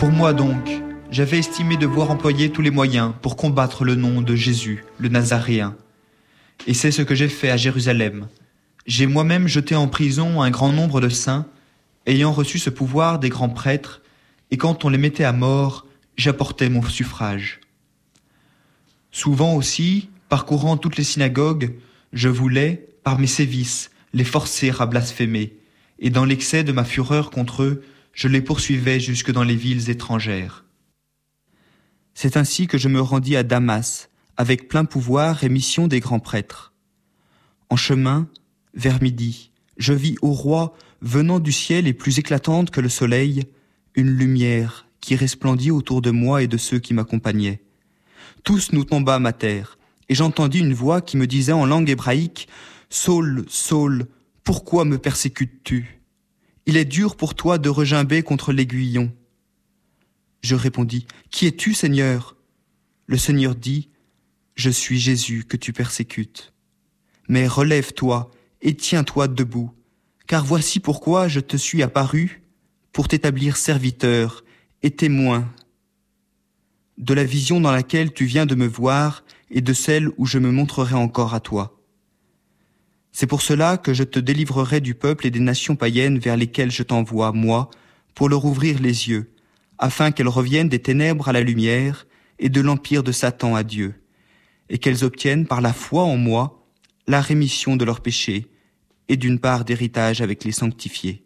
Pour moi donc, j'avais estimé devoir employer tous les moyens pour combattre le nom de Jésus, le Nazaréen. Et c'est ce que j'ai fait à Jérusalem. J'ai moi-même jeté en prison un grand nombre de saints, ayant reçu ce pouvoir des grands prêtres, et quand on les mettait à mort, j'apportais mon suffrage. Souvent aussi, parcourant toutes les synagogues, je voulais, par mes sévices, les forcer à blasphémer, et dans l'excès de ma fureur contre eux, je les poursuivais jusque dans les villes étrangères. C'est ainsi que je me rendis à Damas, avec plein pouvoir et mission des grands prêtres. En chemin, vers midi, je vis au roi, venant du ciel et plus éclatante que le soleil, une lumière qui resplendit autour de moi et de ceux qui m'accompagnaient. Tous nous tombâmes à terre, et j'entendis une voix qui me disait en langue hébraïque « Saul, Saul, pourquoi me persécutes-tu ? Il est dur pour toi de regimber contre l'aiguillon. » Je répondis « Qui es-tu, Seigneur ?» Le Seigneur dit « Je suis Jésus que tu persécutes. Mais relève-toi et tiens-toi debout, car voici pourquoi je te suis apparu, pour t'établir serviteur et témoin de la vision dans laquelle tu viens de me voir et de celle où je me montrerai encore à toi. C'est pour cela que je te délivrerai du peuple et des nations païennes vers lesquelles je t'envoie, moi, pour leur ouvrir les yeux, afin qu'elles reviennent des ténèbres à la lumière et de l'empire de Satan à Dieu, et qu'elles obtiennent par la foi en moi la rémission de leurs péchés et d'une part d'héritage avec les sanctifiés.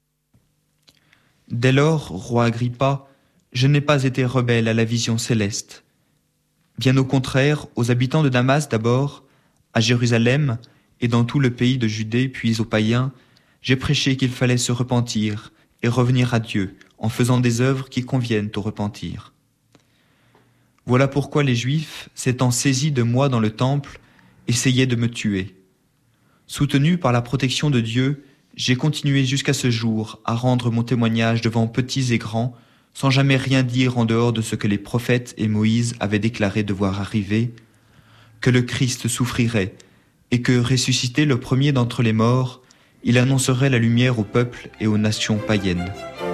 Dès lors, roi Agrippa, je n'ai pas été rebelle à la vision céleste. Bien au contraire, aux habitants de Damas d'abord, à Jérusalem et dans tout le pays de Judée puis aux païens, j'ai prêché qu'il fallait se repentir et revenir à Dieu en faisant des œuvres qui conviennent au repentir. Voilà pourquoi les Juifs, s'étant saisis de moi dans le temple, essayaient de me tuer. Soutenu par la protection de Dieu, j'ai continué jusqu'à ce jour à rendre mon témoignage devant petits et grands, sans jamais rien dire en dehors de ce que les prophètes et Moïse avaient déclaré devoir arriver, que le Christ souffrirait, et que, ressuscité le premier d'entre les morts, il annoncerait la lumière au peuple et aux nations païennes.